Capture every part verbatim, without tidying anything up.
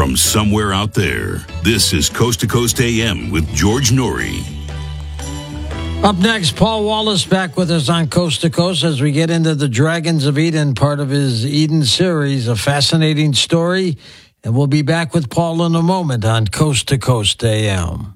from somewhere out there. This is Coast to Coast A M with George Norrie. Up next, Paul Wallace back with us on Coast to Coast as we get into the Dragons of Eden, part of his Eden series, a fascinating story. And we'll be back with Paul in a moment on Coast to Coast A M.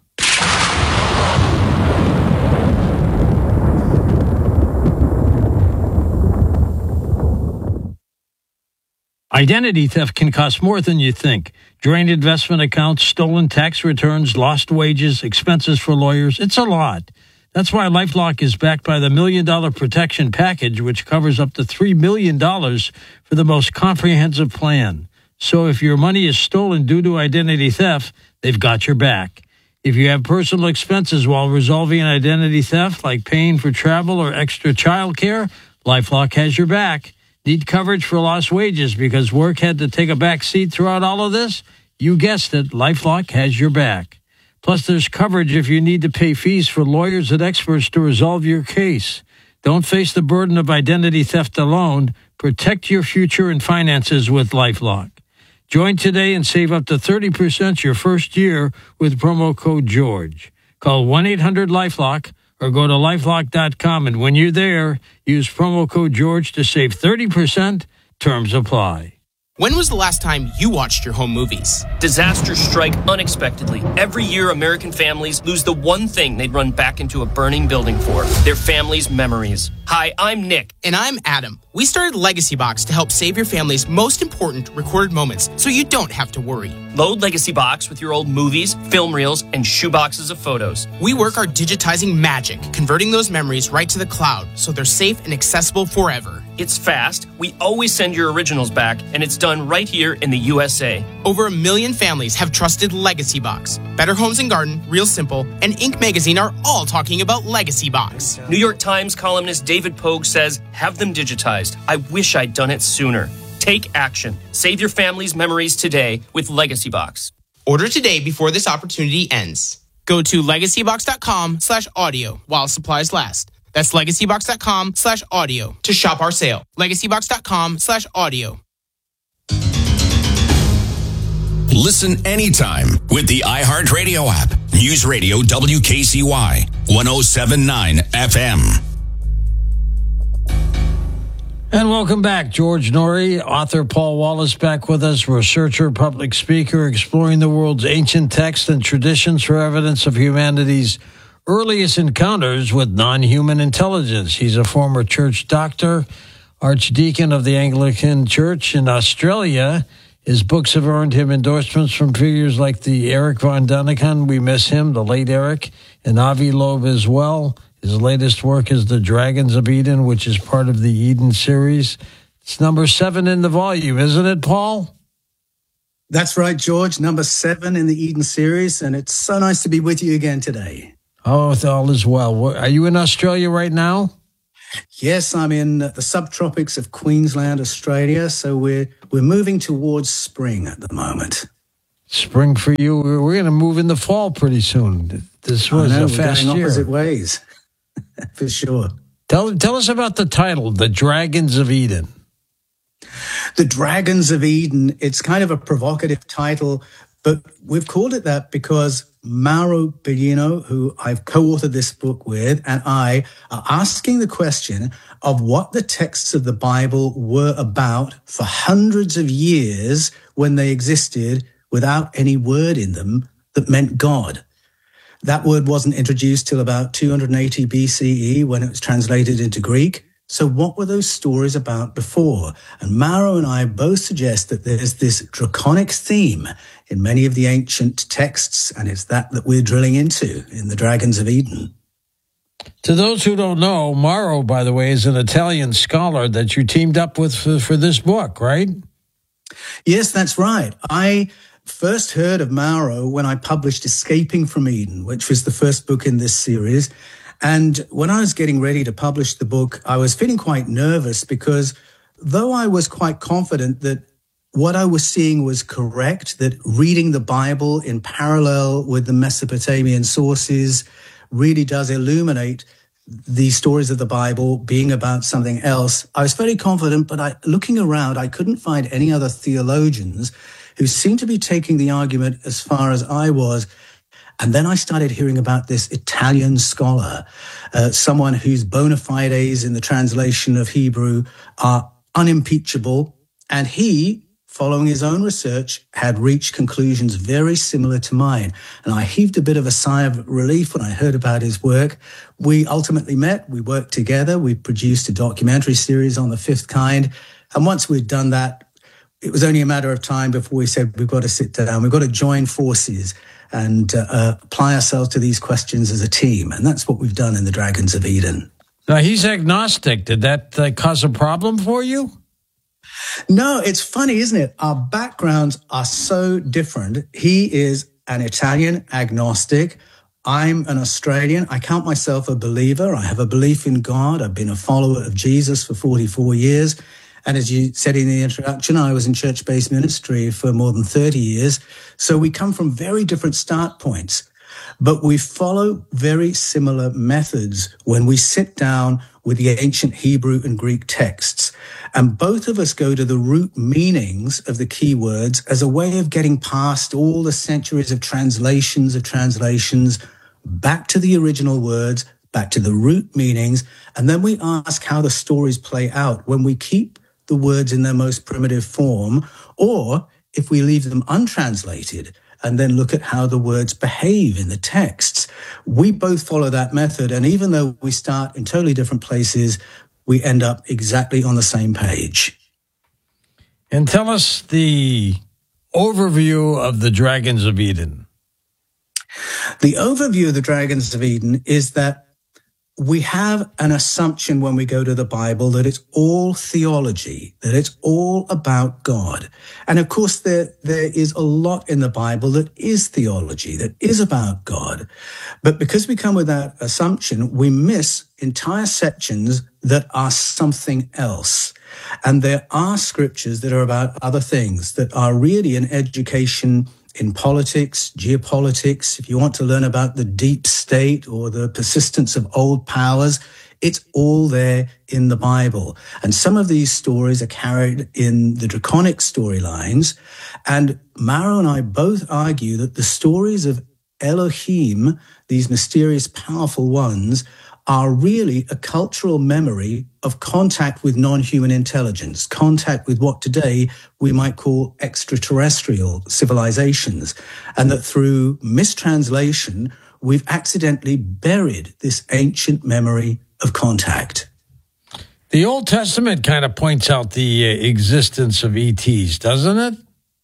Identity theft can cost more than you think. Drained investment accounts, stolen tax returns, lost wages, expenses for lawyers. It's a lot. That's why LifeLock is backed by the Million Dollar Protection Package, which covers up to three million dollars for the most comprehensive plan. So if your money is stolen due to identity theft, they've got your back. If you have personal expenses while resolving an identity theft, like paying for travel or extra child care, LifeLock has your back. Need coverage for lost wages because work had to take a back seat throughout all of this? You guessed it, LifeLock has your back. Plus, there's coverage if you need to pay fees for lawyers and experts to resolve your case. Don't face the burden of identity theft alone. Protect your future and finances with LifeLock. Join today and save up to thirty percent your first year with promo code George. Call one eight hundred LifeLock or go to lifelock dot com, and when you're there, use promo code George to save thirty percent. Terms apply. When was the last time you watched your home movies? Disasters strike unexpectedly. Every year, American families lose the one thing they'd run back into a burning building for, their family's memories. Hi, I'm Nick. And I'm Adam. We started Legacy Box to help save your family's most important recorded moments so you don't have to worry. Load Legacy Box with your old movies, film reels, and shoeboxes of photos. We work our digitizing magic, converting those memories right to the cloud so they're safe and accessible forever. It's fast, we always send your originals back, and it's done right here in the U S A. Over a million families have trusted Legacy Box. Better Homes and Garden, Real Simple, and Inc Magazine are all talking about Legacy Box. New York Times columnist David Pogue says, have them digitized. I wish I'd done it sooner. Take action. Save your family's memories today with Legacy Box. Order today before this opportunity ends. Go to legacybox.com slash audio while supplies last. That's legacybox.com slash audio to shop our sale. legacybox.com slash audio. Listen anytime with the iHeartRadio app. News Radio W K C Y one oh seven point nine F M. And welcome back. George Norrie, author Paul Wallace back with us, researcher, public speaker, exploring the world's ancient texts and traditions for evidence of humanity's earliest encounters with non-human intelligence. He's a former church doctor, archdeacon of the Anglican Church in Australia. His books have earned him endorsements from figures like the Eric von Daniken, we miss him, the late Eric, and Avi Loeb as well. His latest work is The Dragons of Eden, which is part of the Eden series. It's number seven in the volume, isn't it, Paul? That's right, George. Number seven in the Eden series, and it's so nice to be with you again today. Oh, all is well. Are you in Australia right now? Yes, I'm in the subtropics of Queensland, Australia, so we're we're moving towards spring at the moment. Spring for you. We're going to move in the fall pretty soon. This was I know, a fast we're going year. opposite ways, for sure. Tell, tell us about the title, The Dragons of Eden. The Dragons of Eden, it's kind of a provocative title, but we've called it that because Mauro Bellino, who I've co-authored this book with, and I are asking the question of what the texts of the Bible were about for hundreds of years when they existed without any word in them that meant God. That word wasn't introduced till about two hundred eighty B C E when it was translated into Greek. So what were those stories about before? And Mauro and I both suggest that there's this draconic theme in many of the ancient texts, and it's that that we're drilling into in The Dragons of Eden. To those who don't know, Mauro, by the way, is an Italian scholar that you teamed up with for, for this book, right? Yes, that's right. I first heard of Mauro when I published Escaping from Eden, which was the first book in this series. And when I was getting ready to publish the book, I was feeling quite nervous because though I was quite confident that what I was seeing was correct, that reading the Bible in parallel with the Mesopotamian sources really does illuminate the stories of the Bible being about something else, I was very confident, but I, looking around, I couldn't find any other theologians who seemed to be taking the argument as far as I was. And then I started hearing about this Italian scholar, uh, someone whose bona fides in the translation of Hebrew are unimpeachable. And he, following his own research, had reached conclusions very similar to mine. And I heaved a bit of a sigh of relief when I heard about his work. We ultimately met, we worked together, we produced a documentary series on the fifth kind. And once we'd done that, it was only a matter of time before we said, we've got to sit down, we've got to join forces and uh, uh, apply ourselves to these questions as a team. And that's what we've done in the Dragons of Eden. Now, he's agnostic. Did that uh, cause a problem for you? No, it's funny, isn't it? Our backgrounds are so different. He is an Italian agnostic. I'm an Australian. I count myself a believer. I have a belief in God. I've been a follower of Jesus for forty-four years. And as you said in the introduction, I was in church-based ministry for more than thirty years. So we come from very different start points, but we follow very similar methods when we sit down with the ancient Hebrew and Greek texts. And both of us go to the root meanings of the key words as a way of getting past all the centuries of translations of translations back to the original words, back to the root meanings. And then we ask how the stories play out when we keep the words in their most primitive form, or if we leave them untranslated and then look at how the words behave in the texts. We both follow that method, and even though we start in totally different places, we end up exactly on the same page. And tell us the overview of the Dragons of Eden. The overview of the Dragons of Eden is that we have an assumption when we go to the Bible that it's all theology, that it's all about God. And of course, there, there is a lot in the Bible that is theology, that is about God. But because we come with that assumption, we miss entire sections that are something else. And there are scriptures that are about other things, that are really an education in politics, geopolitics. If you want to learn about the deep state or the persistence of old powers, it's all there in the Bible. And some of these stories are carried in the draconic storylines. And Mauro and I both argue that the stories of Elohim, these mysterious, powerful ones, are really a cultural memory of contact with non-human intelligence, contact with what today we might call extraterrestrial civilizations, and that through mistranslation, we've accidentally buried this ancient memory of contact. The Old Testament kind of points out the uh, existence of E Ts, doesn't it?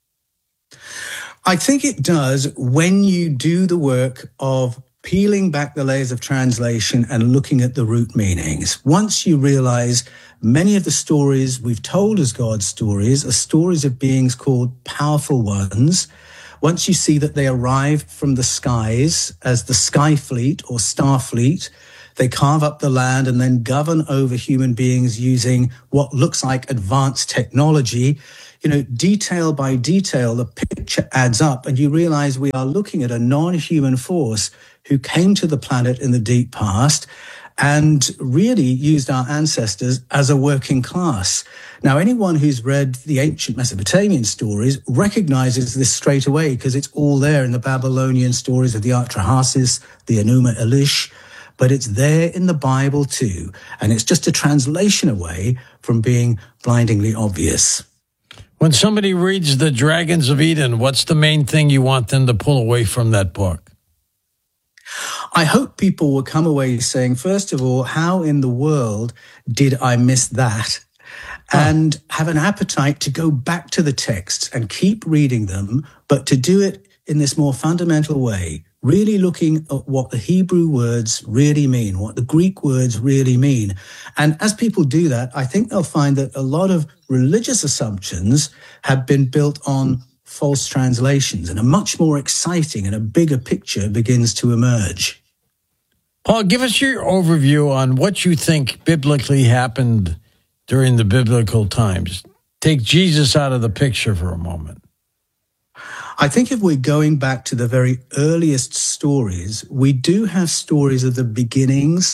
I think it does when you do the work of peeling back the layers of translation and looking at the root meanings. Once you realize many of the stories we've told as God's stories are stories of beings called powerful ones, once you see that they arrived from the skies as the sky fleet or star fleet, they carve up the land and then govern over human beings using what looks like advanced technology. You know, detail by detail, the picture adds up, and you realize we are looking at a non-human force who came to the planet in the deep past and really used our ancestors as a working class. Now, anyone who's read the ancient Mesopotamian stories recognizes this straight away because it's all there in the Babylonian stories of the Atrahasis, the Enuma Elish, but it's there in the Bible too, and it's just a translation away from being blindingly obvious. When somebody reads The Dragons of Eden, what's the main thing you want them to pull away from that book? I hope people will come away saying, first of all, how in the world did I miss that? And have an appetite to go back to the texts and keep reading them, but to do it in this more fundamental way, really looking at what the Hebrew words really mean, what the Greek words really mean. And as people do that, I think they'll find that a lot of religious assumptions have been built on false translations, and a much more exciting and a bigger picture begins to emerge. Paul, give us your overview on what you think biblically happened during the biblical times. Take Jesus out of the picture for a moment. I think if we're going back to the very earliest stories, we do have stories of the beginnings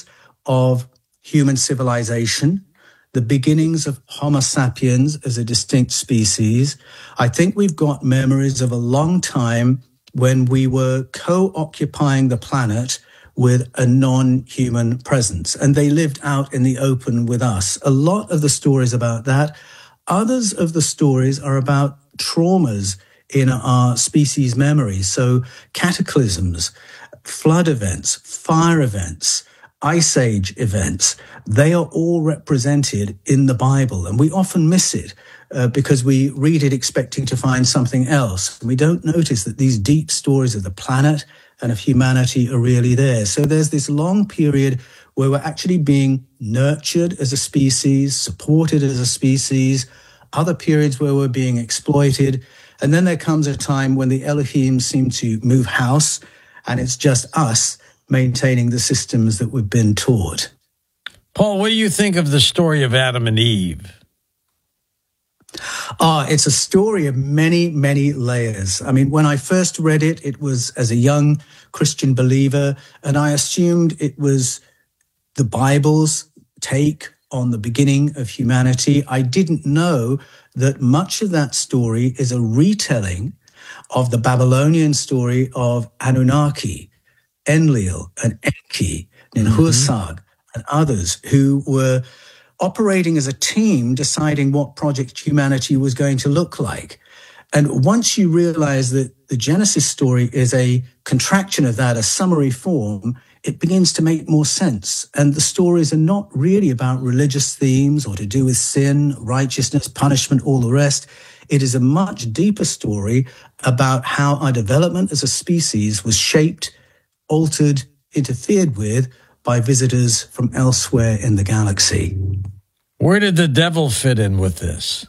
of human civilization, the beginnings of Homo sapiens as a distinct species. I think we've got memories of a long time when we were co-occupying the planet with a non-human presence, and they lived out in the open with us. A lot of the stories about that. Others of the stories are about traumas in our species memory. So cataclysms, flood events, fire events, ice age events, they are all represented in the Bible. And we often miss it uh, because we read it expecting to find something else. And we don't notice that these deep stories of the planet and of humanity are really there. So there's this long period where we're actually being nurtured as a species, supported as a species, other periods where we're being exploited. And then there comes a time when the Elohim seem to move house, and it's just us maintaining the systems that we've been taught. Paul, what do you think of the story of Adam and Eve? Ah, it's a story of many, many layers. I mean, when I first read it, it was as a young Christian believer, and I assumed it was the Bible's take on the beginning of humanity. I didn't know that much of that story is a retelling of the Babylonian story of Anunnaki, Enlil and Enki, Ninhursag, mm-hmm. and others who were operating as a team, deciding what project humanity was going to look like. And once you realize that the Genesis story is a contraction of that, a summary form, it begins to make more sense. And the stories are not really about religious themes or to do with sin, righteousness, punishment, all the rest. It is a much deeper story about how our development as a species was shaped, altered, interfered with by visitors from elsewhere in the galaxy. Where did the devil fit in with this?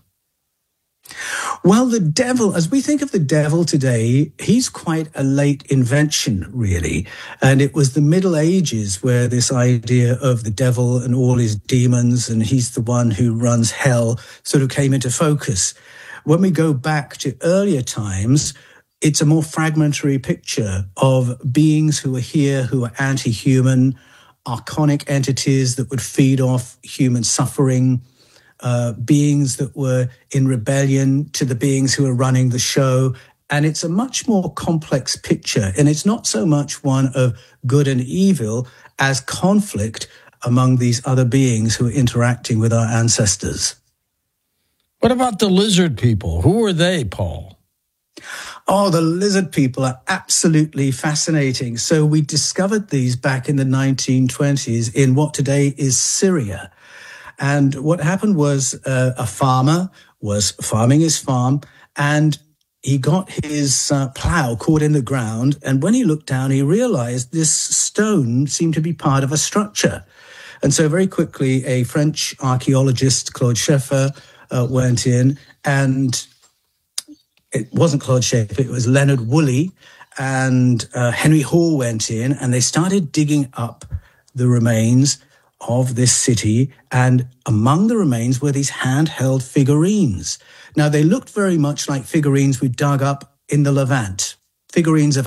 Well, the devil, as we think of the devil today, he's quite a late invention, really. And it was the Middle Ages where this idea of the devil and all his demons, and he's the one who runs hell, sort of came into focus. When we go back to earlier times, it's a more fragmentary picture of beings who are here, who are anti-human, archonic entities that would feed off human suffering, uh, beings that were in rebellion to the beings who are running the show. And it's a much more complex picture. And it's not so much one of good and evil as conflict among these other beings who are interacting with our ancestors. What about the lizard people? Who are they, Paul? Oh, the lizard people are absolutely fascinating. So we discovered these back in the nineteen twenties in what today is Syria. And what happened was uh, a farmer was farming his farm, and he got his uh, plow caught in the ground. And when he looked down, he realized this stone seemed to be part of a structure. And so very quickly, a French archaeologist, Claude Scheffer, uh, went in, and it wasn't Claude Scheffer, it was Leonard Woolley, and uh, Henry Hall went in, and they started digging up the remains of this city. And among the remains were these handheld figurines. Now, they looked very much like figurines we dug up in the Levant, figurines of